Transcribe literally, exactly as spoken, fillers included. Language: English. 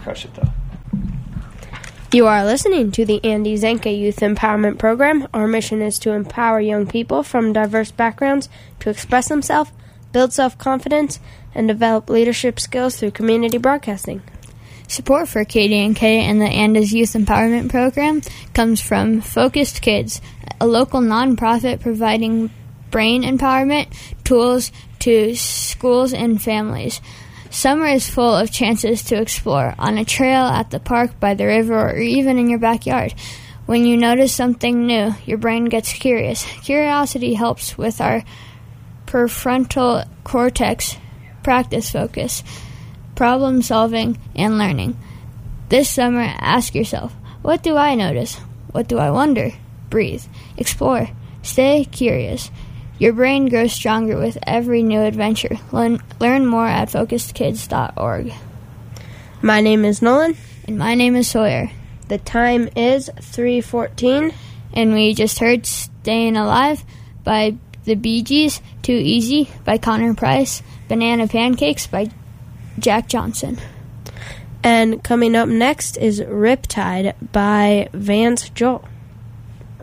crush it, though. You are listening to the Andy Zanka Youth Empowerment Program. Our mission is to empower young people from diverse backgrounds to express themselves, build self-confidence, and develop leadership skills through community broadcasting. Support for K D N K and the Anda's Youth Empowerment Program comes from Focused Kids, a local nonprofit providing brain empowerment tools to schools and families. Summer is full of chances to explore on a trail, at the park, by the river, or even in your backyard. When you notice something new, your brain gets curious. Curiosity helps with our prefrontal cortex practice focus, problem solving, and learning. This summer, ask yourself, what do I notice? What do I wonder? Breathe. Explore. Stay curious. Your brain grows stronger with every new adventure. Learn, learn more at focused kids dot org. My name is Nolan. And my name is Sawyer. The time is three fourteen. And we just heard Staying Alive by the Bee Gees, Too Easy by Connor Price, Banana Pancakes by Jack Johnson. And coming up next is Riptide by Vance Joel.